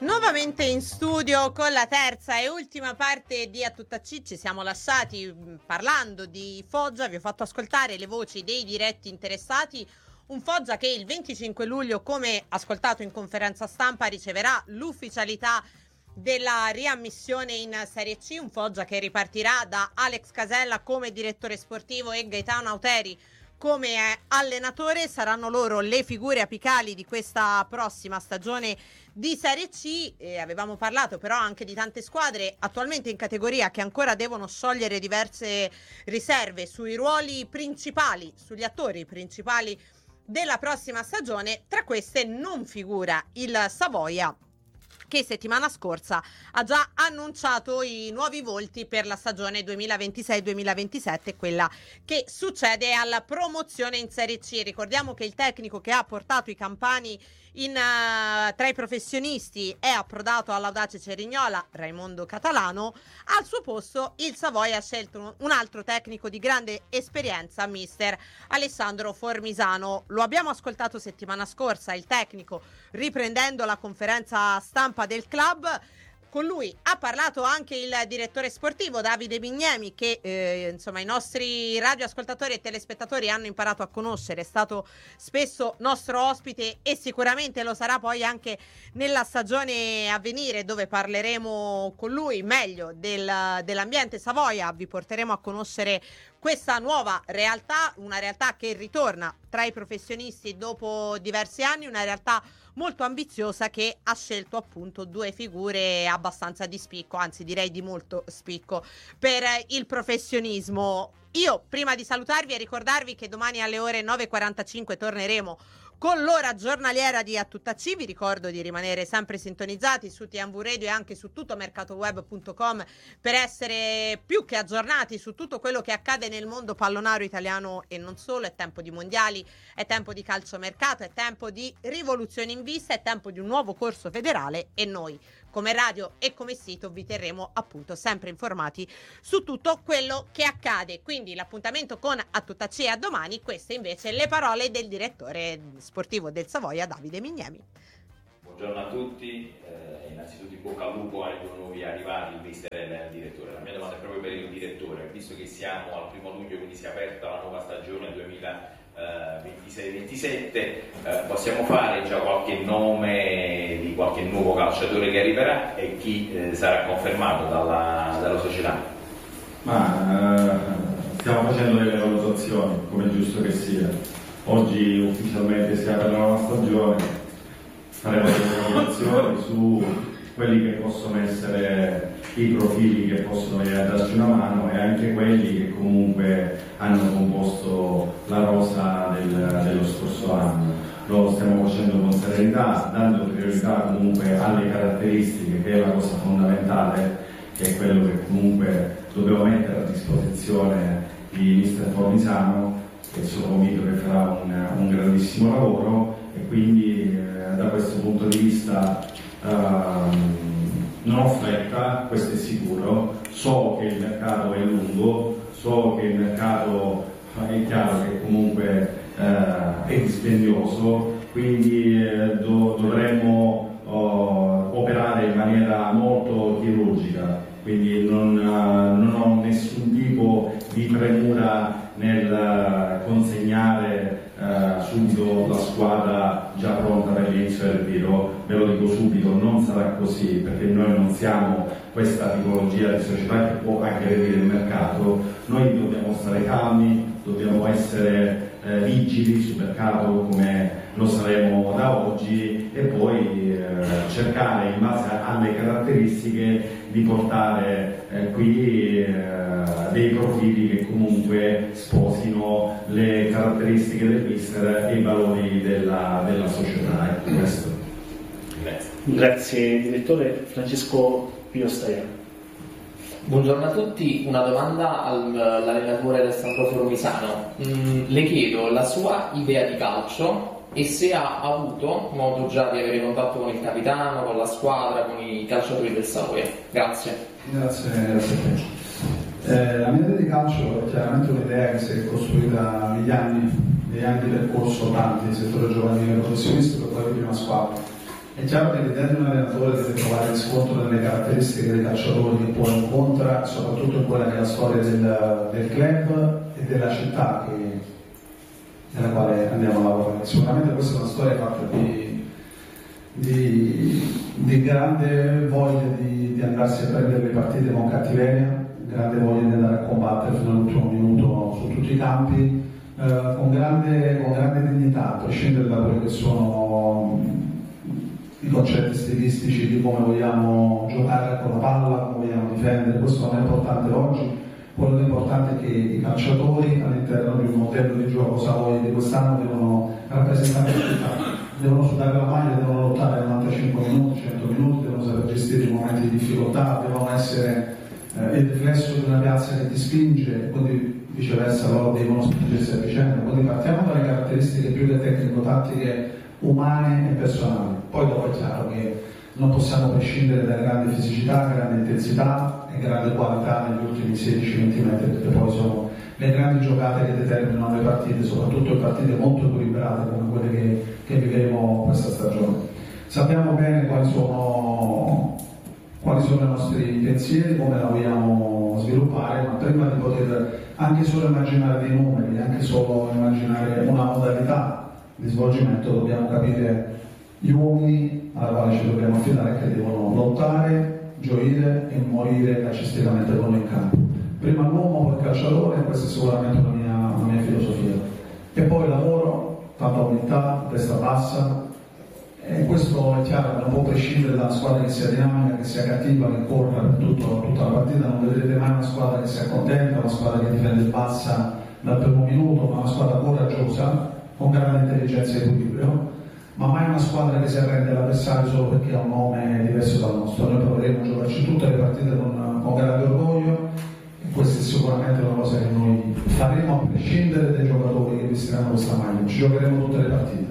Nuovamente in studio con la terza e ultima parte di A Tutta C. Ci siamo lasciati parlando di Foggia, vi ho fatto ascoltare le voci dei diretti interessati. Un Foggia che il 25 luglio, come ascoltato in conferenza stampa, riceverà l'ufficialità della riammissione in Serie C. Un Foggia che ripartirà da Alex Casella come direttore sportivo e Gaetano Auteri come allenatore. Saranno loro le figure apicali di questa prossima stagione di Serie C. Avevamo parlato però anche di tante squadre attualmente in categoria che ancora devono sciogliere diverse riserve sui ruoli principali, sugli attori principali della prossima stagione. Tra queste non figura il Savoia, che settimana scorsa ha già annunciato i nuovi volti per la stagione 2026-2027, quella che succede alla promozione in Serie C. Ricordiamo che il tecnico che ha portato i campani tra i professionisti è approdato all'Audace Cerignola, Raimondo Catalano. Al suo posto il Savoia ha scelto un altro tecnico di grande esperienza, mister Alessandro Formisano. Lo abbiamo ascoltato settimana scorsa, il tecnico, riprendendo la conferenza stampa del club. Con lui ha parlato anche il direttore sportivo Davide Bignemi, che i nostri radioascoltatori e telespettatori hanno imparato a conoscere. È stato spesso nostro ospite e sicuramente lo sarà poi anche nella stagione a venire, dove parleremo con lui meglio dell'ambiente Savoia. Vi porteremo a conoscere questa nuova realtà, una realtà che ritorna tra i professionisti dopo diversi anni, una realtà molto ambiziosa che ha scelto appunto due figure abbastanza di spicco, anzi direi di molto spicco per il professionismo. Io prima di salutarvi e ricordarvi che domani alle ore 9:45 torneremo con l'ora giornaliera di A Tutta C. Vi ricordo di rimanere sempre sintonizzati su TMV Radio e anche su tuttomercatoweb.com per essere più che aggiornati su tutto quello che accade nel mondo pallonaro italiano e non solo. È tempo di mondiali, è tempo di calciomercato, è tempo di rivoluzione in vista, è tempo di un nuovo corso federale e noi come radio e come sito vi terremo appunto sempre informati su tutto quello che accade. Quindi l'appuntamento con A Tutta C è a domani. Queste invece le parole del direttore sportivo del Savoia, Davide Bignemi. Buongiorno a tutti, innanzitutto in bocca al lupo ai due nuovi arrivati, il mister e il direttore. La mia domanda è proprio per il direttore, visto che siamo al 1 luglio, quindi si è aperta la nuova stagione 2026-27, possiamo fare già qualche nome di qualche nuovo calciatore che arriverà e chi sarà confermato dalla società? Stiamo facendo delle valutazioni, come è giusto che sia. Oggi ufficialmente si apre la nuova stagione, faremo delle valutazioni su quelli che possono essere i profili che possono venire a darci una mano e anche quelli che comunque hanno composto la rosa dello scorso anno. Lo stiamo facendo con serenità, dando priorità comunque alle caratteristiche, che è la cosa fondamentale, che è quello che comunque dobbiamo mettere a disposizione di mister Formisano, che sono convinto che farà un grandissimo lavoro, e quindi da questo punto di vista non ho fretta, questo è sicuro. So che il mercato è lungo, so che il mercato è chiaro che comunque è dispendioso, quindi dovremmo operare in maniera molto chirurgica, quindi non ho nessun tipo di premura nel consegnare subito la squadra già pronta per l'inizio del tiro. Ve lo dico subito, non sarà così, perché noi non siamo questa tipologia di società che può aggredire il mercato. Noi dobbiamo stare calmi, dobbiamo essere vigili sul mercato come lo saremo da oggi, e poi cercare in base alle caratteristiche di portare qui dei profili che comunque sposino le caratteristiche del mister e i valori della società. Ecco questo. Grazie direttore. Francesco Pirostaia. Buongiorno a tutti, una domanda all'allenatore Alessandro Formisano. Le chiedo la sua idea di calcio e se ha avuto modo già di avere contatto con il capitano, con la squadra, con i calciatori del Savoia. Grazie. Grazie a te. La mia idea di calcio è chiaramente un'idea che si è costruita negli anni di percorso tanti, settore giovanile professionista per quella di prima squadra. È chiaro che l'idea di un allenatore deve trovare riscontro nelle caratteristiche dei calciatori che poi incontra, soprattutto in quella che è la storia del club e della città nella quale andiamo a lavorare. Sicuramente questa è una storia fatta di grande voglia di andarsi a prendere le partite con cattiveria, grande voglia di andare a combattere fino all'ultimo minuto su tutti i campi, con grande dignità, a prescindere da quelli che sono i concetti stilistici di come vogliamo giocare con la palla, come vogliamo difendere. Questo non è importante oggi. Quello che è importante è che i calciatori all'interno di un modello di gioco Savoia di quest'anno devono rappresentare la città, devono sudare la maglia, devono lottare 95 minuti, 100 minuti, devono saper gestire i momenti di difficoltà, devono essere il riflesso di una piazza che ti spinge, quindi viceversa loro devono spingersi a vicenda. Quindi partiamo dalle caratteristiche più che tecnico-tattiche, umane e personali. Poi dopo è chiaro che non possiamo prescindere da grande fisicità, grande intensità e grande qualità negli ultimi 16-20 metri, perché poi sono le grandi giocate che determinano le partite, soprattutto le partite molto equilibrate come quelle che vivremo questa stagione. Sappiamo bene quali sono i nostri pensieri, come la vogliamo sviluppare, ma prima di poter anche solo immaginare dei numeri, anche solo immaginare una modalità di svolgimento, dobbiamo capire gli uomini alla quale ci dobbiamo affidare, che devono lottare, gioire e morire calcisticamente con noi in campo. Prima l'uomo, poi il calciatore, questa è sicuramente una mia filosofia. E poi lavoro, tanta umiltà, testa bassa, e questo è chiaro, non può prescindere da una squadra che sia dinamica, che sia cattiva, che corra per tutta la partita. Non vedrete mai una squadra che sia contenta, una squadra che difende bassa dal primo minuto, ma una squadra coraggiosa, con grande intelligenza e equilibrio, ma mai una squadra che si arrende all'avversario solo perché ha un nome diverso dal nostro. Noi proveremo a giocarci tutte le partite con grande orgoglio, e questa è sicuramente una cosa che noi faremo a prescindere dai giocatori che vestiranno questa maglia. Ci giocheremo tutte le partite.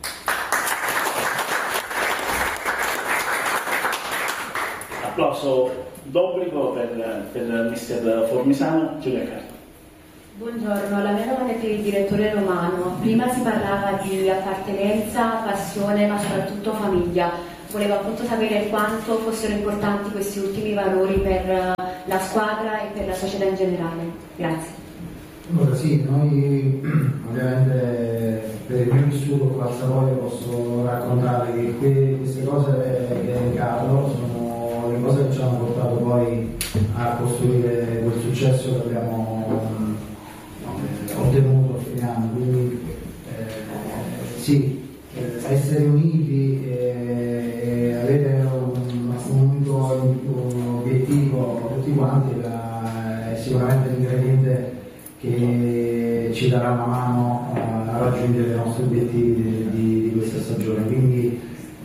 Applauso d'obbligo per mister Formisano. Giulia Carta. Buongiorno, la mia domanda è per il direttore Romano. Prima si parlava di appartenenza, passione, ma soprattutto famiglia. Volevo appunto sapere quanto fossero importanti questi ultimi valori per la squadra e per la società in generale. Grazie. Allora sì, noi ovviamente per il mio vissuto qua a Savoia posso raccontare che queste cose che hai elencato sono le cose che ci hanno portato poi a costruire quel successo che abbiamo ottenuto a fine anno. Quindi sì, essere uniti e avere un unico obiettivo tutti quanti è sicuramente l'ingrediente che ci darà una mano a raggiungere i nostri obiettivi di questa stagione. Quindi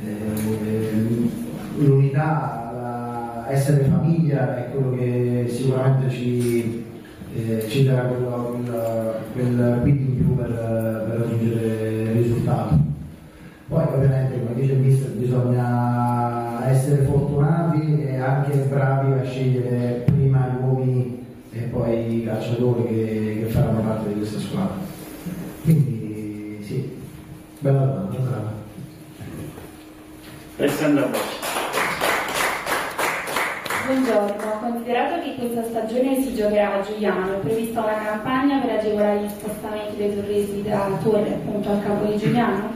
l'unità, essere famiglia è quello che sicuramente ci darà quel quid in più per raggiungere il risultato. Poi ovviamente, come dice il mister, bisogna essere fortunati e anche bravi a scegliere prima gli uomini e poi i calciatori che faranno parte di questa squadra. Quindi sì, bella domanda, brava. Alessandra Bocci. Buongiorno, considerato che questa stagione si giocherà a Giuliano, è prevista una campagna per agevolare gli spostamenti dei torresi da Torre appunto al campo di Giuliano?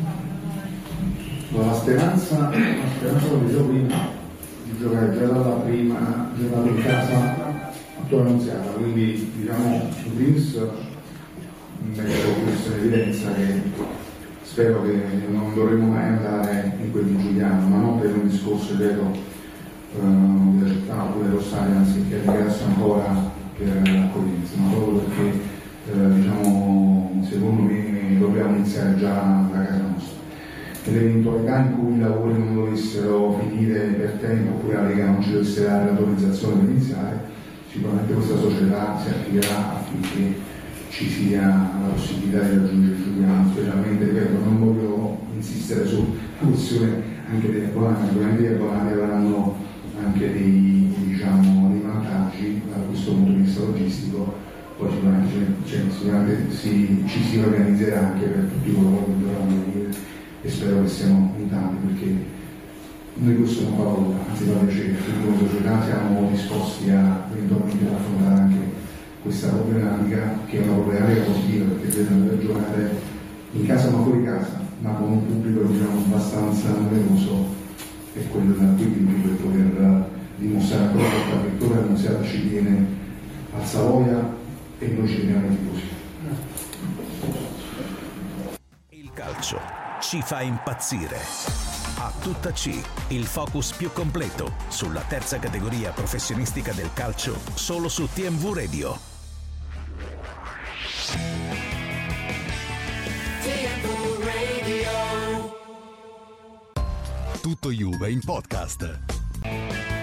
La speranza come dicevo prima, di giocare già dalla prima giornata in casa a Torre Annunziata, quindi diciamo su Vince metto questo in evidenza che spero che non dovremo mai andare in quel di Giuliano, ma non per un discorso ripeto della città oppure dello stadio, anziché ringrazio ancora per l'accoglienza, ma proprio perché diciamo secondo me dobbiamo iniziare già da casa nostra. Nell'eventualità in cui i lavori non dovessero finire per tempo oppure la Lega non ci dovesse dare l'autorizzazione per iniziare, sicuramente questa società si attiverà affinché ci sia la possibilità di raggiungere Giuliano, specialmente, ripeto, non voglio insistere sulla questione anche dei abbonati, sicuramente gli abbonati avranno anche dei vantaggi da questo punto di vista logistico, poi sicuramente ci si organizzerà anche per tutti coloro che dovranno venire e spero che siano in tanti, perché noi questo non fa paura, anzi fa piacere, perché come società siamo disposti a eventualmente affrontare anche questa problematica, che è una problematica positiva, perché deve giocare in casa ma fuori casa, ma con un pubblico abbastanza numeroso, e quello dell'equilibrio per poter dimostrare ancora una volta che Torre Annunziata ci tiene al Savoia e noi ci teniamo ai tifosi. Il calcio ci fa impazzire. A tutta C, il focus più completo sulla terza categoria professionistica del calcio, solo su TMV Radio. Tutto Juve in podcast.